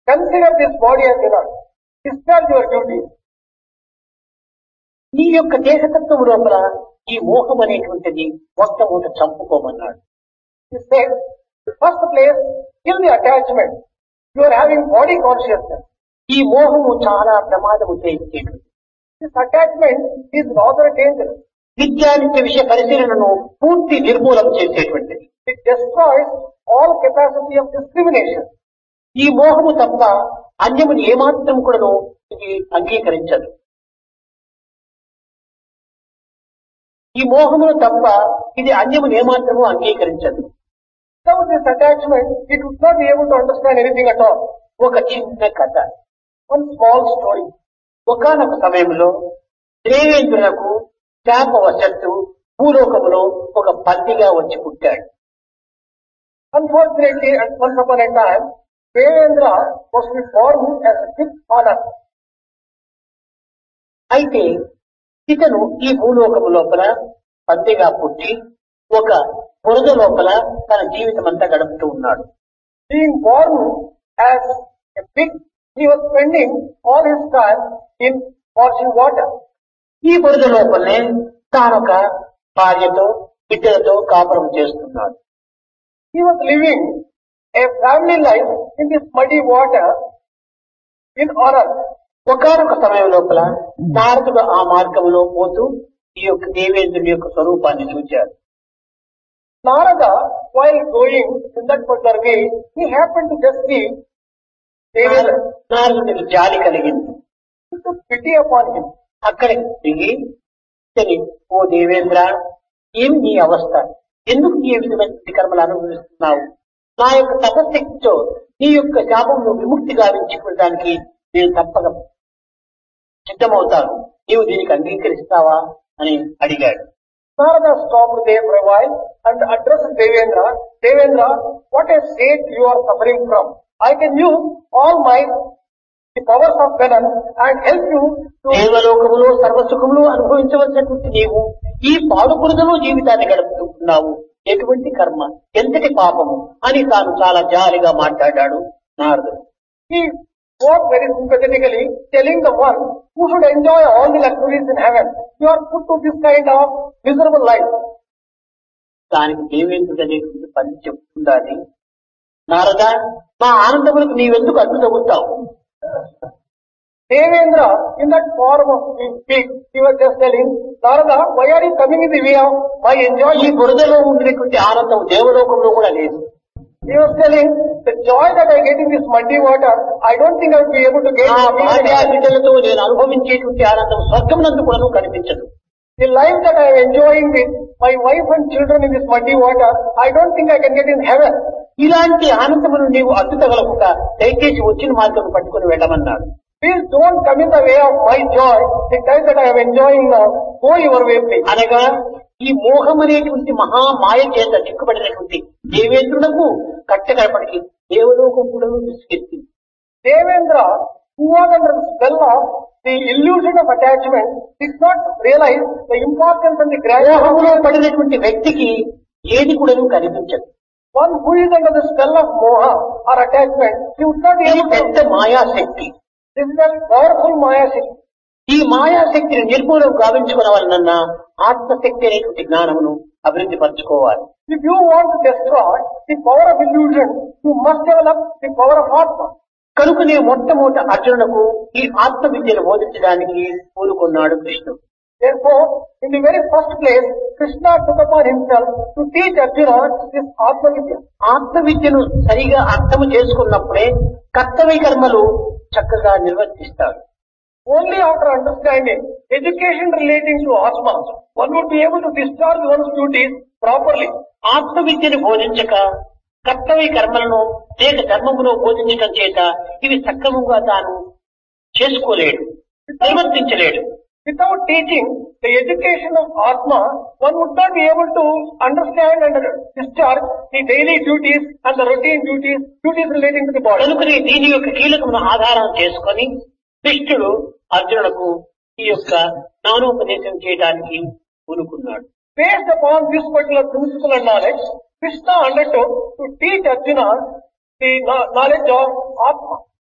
Consider this body as enough. Discharge your duty. నీ యొక్క దేహతత్వం లోపల ఈ మోహం అనేటువంటిది మొట్టమొదట చంపుకోమన్నాడు. He said, first place, kill the attachment. You are having body consciousness. ఈ మోహము చాలా ప్రమాదము చేసేటువంటి. This attachment is rather dangerous. విద్యానిత్య విషయ పరిశీలనను పూర్తి నిర్మూలన చేసేటువంటిది. It destroys all capacity of discrimination. ఈ మోహము తప్ప అన్యముని ఏమాత్రం కూడాను ఇది అంగీకరించదు. ఈ మోహమును తప్ప ఇది అన్యముని ఏమాత్రము అంగీకరించదు. Without this attachment, it would not be able to understand anything at all. ఒక చిన్న కథ. One small story. ఒకానొక సమయంలో దేవేంద్రులకు శాపవశత్తు భూలోకములో ఒక పందిగా వచ్చి పుట్టాడు. Unfortunately, at once upon a time, Devendra was to be born as a fifth on earth. అయితే ఇతను ఈ భూలోకము లోపల పందిగా పుట్టి ఒక బురద లోపల తన జీవితం అంతా గడుపుతూ ఉన్నాడు. Being born as a pig, he was spending all his time in washing water. ఈ బురద లోపలనే తానొక భార్యతో బిడ్డలతో కాపురం చేస్తున్నాడు. He was living a family life in this muddy water in honor. ఒకనొక సమయం లోపల నారదుడు ఆ మార్గంలో పోతూ ఈ యొక్క దేవేంద్రుని యొక్క స్వరూపాన్ని చూచాడు. Narada, while going in that particular way, he happened to just see Devendra. నారదుడికి జాలి కలిగింది. He took pity upon him. అక్కడికి దిగి ఇతని, ఓ దేవేంద్ర, ఏం నీ అవస్థ, ఎందుకు ఏ విధమైన కర్మలు అనుభవిస్తున్నావు? నా యొక్క తపశక్తితో నీ యొక్క శాపంలో విముక్తి గావించుకోవడానికి నేను తప్పక సిద్ధమవుతాను, నీవు దీనికి అంగీకరిస్తావా అని అడిగాడు. Narada stopped there for a while and addressed Devendra. Devendra, what a state you are suffering from. I can use all the powers of penance and help you to... దేవలోకములో సర్వసుఖములు అనుభవించవలసినటువంటి నీవు ఈ పాడుపురుదలో జీవితాన్ని గడుపుతున్నావు. ఎటువంటి కర్మ, ఎంతటి పాపము అని తాను చాలా జాలిగా మాట్లాడాడు నారదుడు. He spoke very sympathetically, telling the one who should enjoy all the luxuries in heaven, you are put to this kind of miserable life. దానికి దేవేంద్రుడు అనేటువంటి పని చెప్తుండాలి, నారద, మా ఆనందములకు నీవెందుకు అడ్డు తగులుతావు? Devendra, in that form of pig, he was just telling, Narada, why are you coming in the way of my ఈ enjoyment? బురదలో ఉండేటువంటి ఆనందం దేవలోకంలో కూడా లేదు. He was telling, the joy that I get in this muddy water, I don't think I will be able to get నా it in భార్య heaven. బిడ్డలతో నేను అనుభవించేటువంటి ఆనందం స్వర్గమునందు కూడా కనిపించదు. The life that I am enjoying with my wife and children in this muddy water, I don't think I can get in heaven. ఇలాంటి ఆనందమును నీవు అడ్డు తగలకుండా దయచేసి వచ్చిన మార్గం పట్టుకుని వెళ్ళమన్నాడు. Please don't come in the way of my joy, the time that I am enjoying now. Go your way, please. అనగా ఈ మోహం అనేటువంటి మహామాయ చేత చిక్కుబడినటువంటి దేవేంద్రునకు కట్టగడపడికి దేవలోకం కూడా విసిగెత్తింది. Devendra, who was under the spell of the illusion of attachment, did not realize the importance and the grandeur. మోహంలో పడినటువంటి వ్యక్తికి ఏది కూడా కనిపించదు. One who is under the spell of moha or attachment, he would not be ఇది able పెద్ద to. మాయాశక్తి. This is a powerful maya Shakti. ఈ మాయాశక్తిని నిర్మూలం గావించుకోవాలన్నా ఆత్మశక్తి అనేటువంటి జ్ఞానమును అభివృద్ధి పరచుకోవాలి. If you want to destroy the power of illusion, you must develop the power of Atma. కనుకనే మొట్టమొదట అర్జునులకు ఈ ఆత్మ విద్యను బోధించడానికి పూనుకున్నాడు కృష్ణుడు. Therefore, in the very first place, Krishna took upon himself to teach Arjuna this Atma Vidya. ఆత్మ విద్యను సరిగా అర్థము చేసుకున్నప్పుడే కర్తవ్య కర్మలు చక్కగా నిర్వర్తిస్తాడు. Only after understanding education relating to Atma, one would be able to discharge one's duties properly. ఆత్మ విద్యను బోధించక కర్తవ్య కర్మలను లేక ధర్మమును బోధించడం చేత ఇవి సక్రమంగా తాను చేసుకోలేడు, నిర్వర్తించలేడు. Without teaching the education of Atma, one would not be able to understand and discharge the daily duties and the routine duties relating to the body. కనుకనే దీని యొక్క కీలకమును ఆధారం చేసుకొని కృష్ణుడు అర్జునులకు ఈ యొక్క జ్ఞానోపదేశం చేయడానికి పూనుకున్నాడు. Based upon this particular principle and knowledge, Krishna undertook to teach Arjuna the knowledge of Atma.